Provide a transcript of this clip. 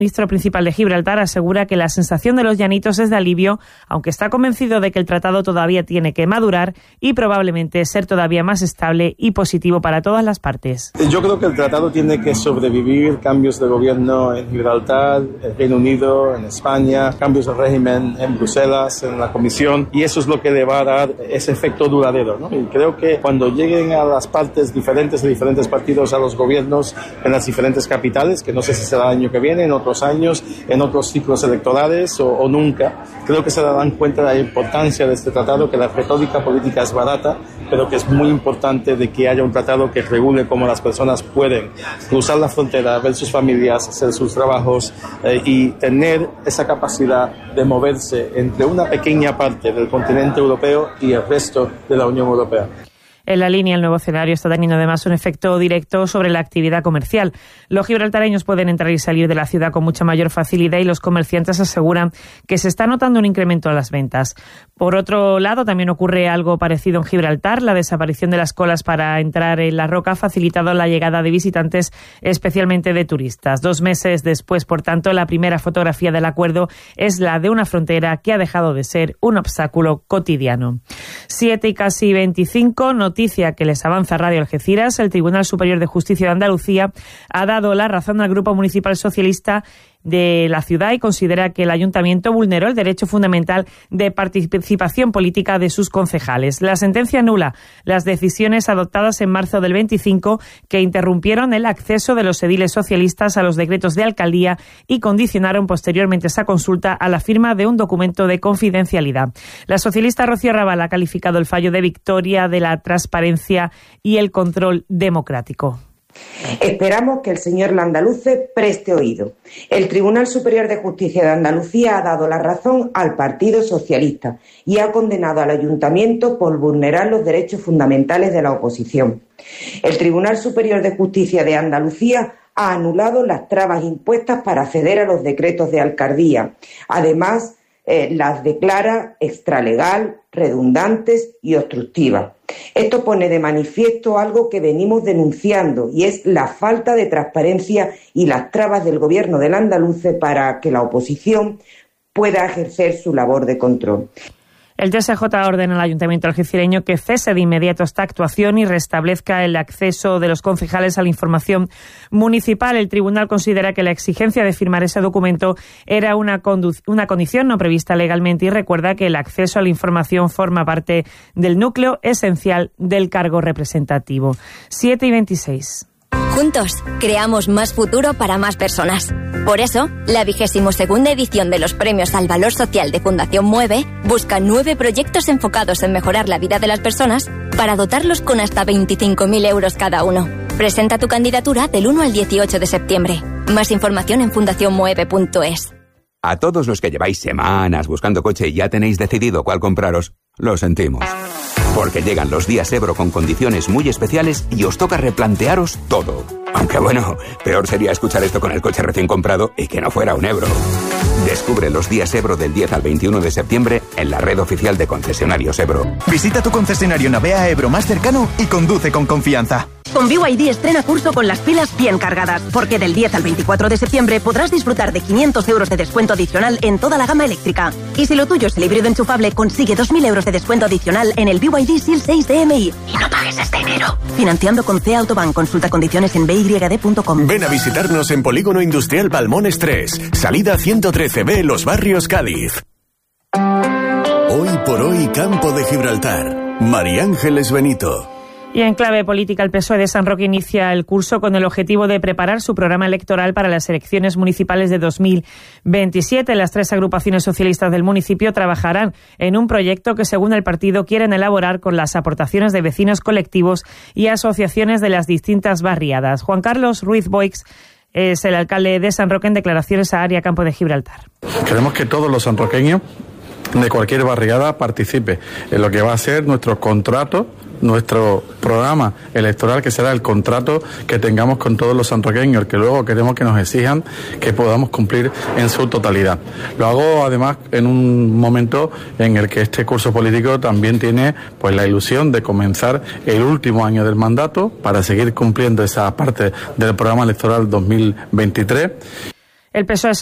El ministro principal de Gibraltar asegura que la sensación de los llanitos es de alivio, aunque está convencido de que el tratado todavía tiene que madurar y probablemente ser todavía más estable y positivo para todas las partes. Yo creo que el tratado tiene que sobrevivir cambios de gobierno en Gibraltar, en Reino Unido, en España, cambios de régimen en Bruselas, en la Comisión, y eso es lo que le va a dar ese efecto duradero, ¿no? Y creo que cuando lleguen a las partes diferentes de diferentes partidos a los gobiernos en las diferentes capitales, que no sé si será el año que viene, en otros años, en otros ciclos electorales o nunca, creo que se darán cuenta de la importancia de este tratado, que la retórica política es barata, pero que es muy importante de que haya un tratado que regule cómo las personas pueden cruzar la frontera, ver sus familias, hacer sus trabajos y tener esa capacidad de moverse entre una pequeña parte del continente europeo y el resto de la Unión Europea. En la línea, el nuevo escenario está teniendo además un efecto directo sobre la actividad comercial. Los gibraltareños pueden entrar y salir de la ciudad con mucha mayor facilidad y los comerciantes aseguran que se está notando un incremento en las ventas. Por otro lado, también ocurre algo parecido en Gibraltar. La desaparición de las colas para entrar en La Roca ha facilitado la llegada de visitantes, especialmente de turistas. 2 meses después, por tanto, la primera fotografía del acuerdo es la de una frontera que ha dejado de ser un obstáculo cotidiano. 7:25, noticia que les avanza Radio Algeciras. El Tribunal Superior de Justicia de Andalucía ha dado la razón al Grupo Municipal Socialista de la ciudad y considera que el ayuntamiento vulneró el derecho fundamental de participación política de sus concejales. La sentencia anula las decisiones adoptadas en marzo del 25 que interrumpieron el acceso de los ediles socialistas a los decretos de alcaldía y condicionaron posteriormente esa consulta a la firma de un documento de confidencialidad. La socialista Rocío Raval ha calificado el fallo de victoria de la transparencia y el control democrático. Esperamos que el señor Landaluce preste oído. El Tribunal Superior de Justicia de Andalucía ha dado la razón al Partido Socialista y ha condenado al Ayuntamiento por vulnerar los derechos fundamentales de la oposición. El Tribunal Superior de Justicia de Andalucía ha anulado las trabas impuestas para acceder a los decretos de alcaldía. Además, las declara extralegal, redundantes y obstructivas. Esto pone de manifiesto algo que venimos denunciando y es la falta de transparencia y las trabas del gobierno del andaluce para que la oposición pueda ejercer su labor de control. El TSJ ordena al Ayuntamiento algecireño que cese de inmediato esta actuación y restablezca el acceso de los concejales a la información municipal. El tribunal considera que la exigencia de firmar ese documento era una condición no prevista legalmente y recuerda que el acceso a la información forma parte del núcleo esencial del cargo representativo. 7:26. Juntos, creamos más futuro para más personas. Por eso, la 22ª edición de los Premios al Valor Social de Fundación Mueve busca 9 proyectos enfocados en mejorar la vida de las personas para dotarlos con hasta 25.000 euros cada uno. Presenta tu candidatura del 1 al 18 de septiembre. Más información en fundacionmueve.es. A todos los que lleváis semanas buscando coche y ya tenéis decidido cuál compraros, lo sentimos. Porque llegan los días Ebro con condiciones muy especiales y os toca replantearos todo. Aunque bueno, peor sería escuchar esto con el coche recién comprado y que no fuera un Ebro. Descubre los días Ebro del 10 al 21 de septiembre en la red oficial de concesionarios Ebro. Visita tu concesionario Navea Ebro más cercano y conduce con confianza. Con BYD estrena curso con las pilas bien cargadas, porque del 10 al 24 de septiembre podrás disfrutar de 500 euros de descuento adicional en toda la gama eléctrica. Y si lo tuyo es el híbrido enchufable, consigue 2.000 euros de descuento adicional en el BYD SEAL 6 DMI. Y no pagues este enero. Financiando con C Autobank. Consulta condiciones en byd.com. Ven a visitarnos en Polígono Industrial Balmones 3, salida 113B, Los Barrios, Cádiz. Hoy por hoy, Campo de Gibraltar. María Ángeles Benito. Y en clave política, el PSOE de San Roque inicia el curso con el objetivo de preparar su programa electoral para las elecciones municipales de 2027. Las 3 agrupaciones socialistas del municipio trabajarán en un proyecto que, según el partido, quieren elaborar con las aportaciones de vecinos, colectivos y asociaciones de las distintas barriadas. Juan Carlos Ruiz Boix es el alcalde de San Roque en declaraciones a Área Campo de Gibraltar. Queremos que todos los sanroqueños de cualquier barriada participe en lo que va a ser nuestro contrato, nuestro programa electoral, que será el contrato que tengamos con todos los sanroqueños, que luego queremos que nos exijan que podamos cumplir en su totalidad. Lo hago además en un momento en el que este curso político también tiene pues la ilusión de comenzar el último año del mandato para seguir cumpliendo esa parte del programa electoral 2023. El PSOE